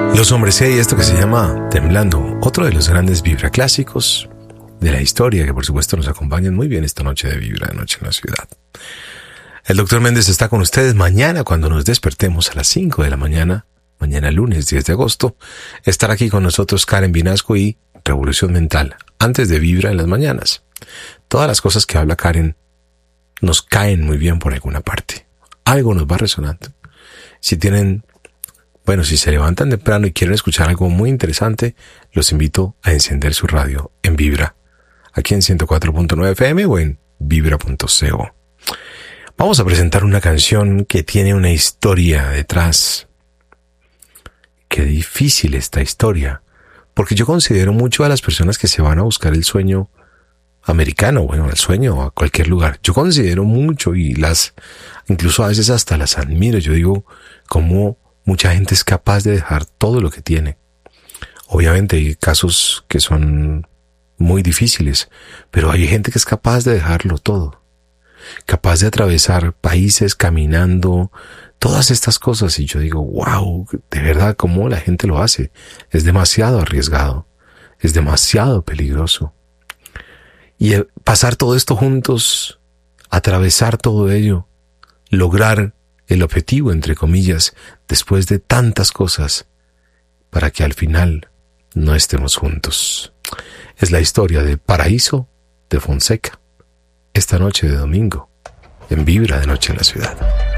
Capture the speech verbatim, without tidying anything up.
Los Hombres E y esto que se llama Temblando, otro de los grandes Vibra clásicos de la historia que por supuesto nos acompañan muy bien esta noche de Vibra, de Noche en la Ciudad. El doctor Méndez está con ustedes mañana cuando nos despertemos a las cinco de la mañana, mañana lunes diez de agosto, estará aquí con nosotros Karen Vinasco y Revolución Mental, antes de Vibra en las mañanas. Todas las cosas que habla Karen nos caen muy bien por alguna parte. Algo nos va resonando. Si tienen, bueno, si se levantan temprano y quieren escuchar algo muy interesante, los invito a encender su radio en Vibra, aquí en ciento cuatro punto nueve F M o en vibra punto co. Vamos a presentar una canción que tiene una historia detrás. Qué difícil esta historia, porque yo considero mucho a las personas que se van a buscar el sueño americano, bueno, el sueño a cualquier lugar. Yo considero mucho y las, incluso a veces hasta las admiro. Yo digo, cómo mucha gente es capaz de dejar todo lo que tiene. Obviamente hay casos que son muy difíciles, pero hay gente que es capaz de dejarlo todo. Capaz de atravesar países caminando, todas estas cosas. Y yo digo, wow, de verdad, cómo la gente lo hace. Es demasiado arriesgado. Es demasiado peligroso. Y pasar todo esto juntos, atravesar todo ello, lograr el objetivo, entre comillas, después de tantas cosas, para que al final no estemos juntos. Es la historia de Paraíso de Fonseca, esta noche de domingo, en Vibra de Noche en la Ciudad.